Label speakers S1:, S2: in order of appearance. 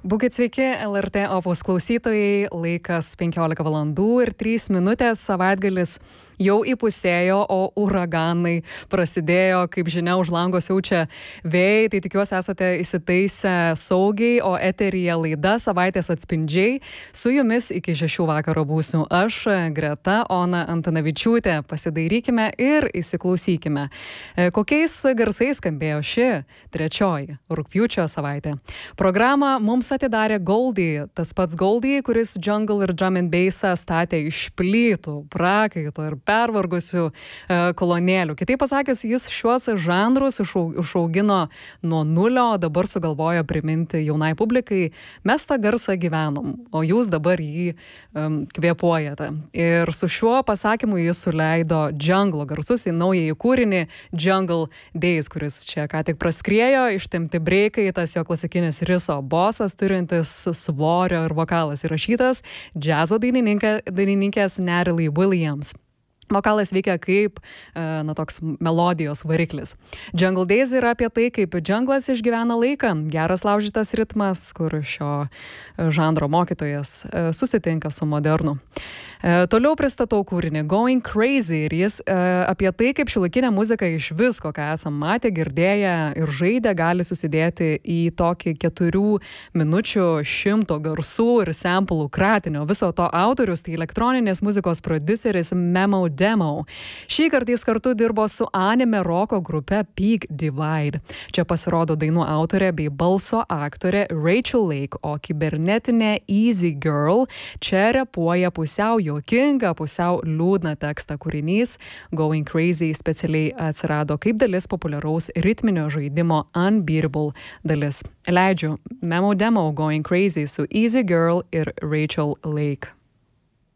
S1: Būkit sveiki, LRT Opus klausytojai, laikas 15 valandų ir 3 minutės, savaitgalis jau įpusėjo, o uraganai prasidėjo, kaip žinia, už lango siaučia vėjai, tai tikiuosi esate įsitaisę saugiai, o eteryje laida Savaitės atspindžiai. Su jumis iki 6 vakaro būsiu aš, Greta Ona Antanavičiūtė. Pasidairykime ir įsiklausykime, kokiais garsais skambėjo ši trečioji rugpjūčio savaitė. Programą mums atidarė Goldie, tas pats Goldie, kuris jungle ir drum and bassą statė iš plytų, prakaito ir pervargusių kolonėlių. Kitaip pasakius, jis šiuos žanrus išaugino nuo nulio, o dabar sugalvojo priminti jaunai publikai, mes tą garsą gyvenom, o jūs dabar jį kvėpuojate. Ir su šiuo pasakymu jis suleido jungle garsus į naująjį kūrinį Jungle Days, kuris čia ką tik praskriejo, ištemti breikai, tas jo klasikinis riso bosas, turintis svorio ir vokalas įrašytas džiazo dainininkės Natalie Williams. Vokalas veikia kaip, toks melodijos variklis. Jungle Days yra apie tai, kaip džunglas išgyvena laiką, geras laužytas ritmas, kur šio žanro mokytojas susitinka su modernu. Toliau pristatau kūrinį Going Crazy ir jis apie tai, kaip šiuolaikinė muzika iš visko, ką esam matę, girdėję ir žaidę, gali susidėti į tokį 4 minučių 100 garsų ir samplų kratinio. Viso to autorius tai elektroninės muzikos prodiuseris Memo Demo. Šį kartą jis kartu dirbo su anime roko grupe Peak Divide. Čia pasirodo dainų autorė bei balso aktorė Rachel Lake, o kibernetinė Easy Girl čia repuoja pusiau juokinga, pusiau liūdna tekstą. Kūrinys Going Crazy specialiai atsirado kaip dalis populiaraus ritminio žaidimo Unbeatable dalis. Leidžiu Memo Demo Going Crazy su Easy Girl ir Rachel Lake.